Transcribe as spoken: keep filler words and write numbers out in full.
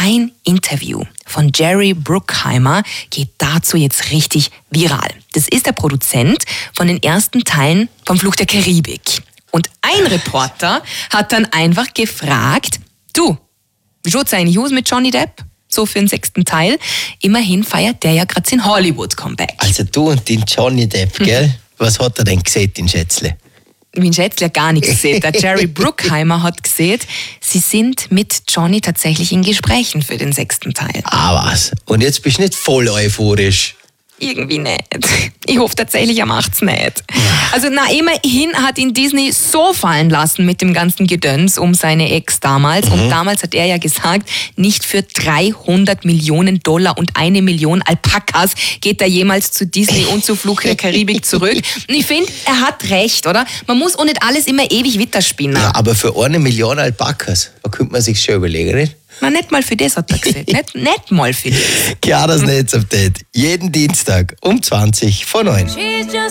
ein Interview von Jerry Bruckheimer geht dazu jetzt richtig viral. Das ist der Produzent von den ersten Teilen vom Fluch der Karibik. Und ein Reporter hat dann einfach gefragt, du, wie schaut's eigentlich aus mit Johnny Depp? So für den sechsten Teil. Immerhin feiert der ja gerade sein Hollywood-Comeback. Also du und den Johnny Depp, gell? Hm. Was hat er denn gesehen, den Schätzle? Mein Schätzle hat gar nichts gesehen. Der Jerry Bruckheimer hat gesehen, sie sind mit Johnny tatsächlich in Gesprächen für den sechsten Teil. Ah was? Und jetzt bist du nicht voll euphorisch? Irgendwie nicht. Ich hoffe tatsächlich, er macht's nicht. Also na, immerhin hat ihn Disney so fallen lassen mit dem ganzen Gedöns um seine Ex damals. Mhm. Und damals hat er ja gesagt, nicht für dreihundert Millionen Dollar und eine Million Alpakas geht er jemals zu Disney und zu Fluch der Karibik zurück. Und ich finde, er hat recht, oder? Man muss auch nicht alles immer ewig weiterspinnen. Ja, aber für eine Million Alpakas, da könnte man sich schon überlegen, nicht? Na, nicht mal für das hat er gesagt. nicht, nicht mal für das. Klar, das Netzupdate. Jeden Dienstag um zwanzig vor neun.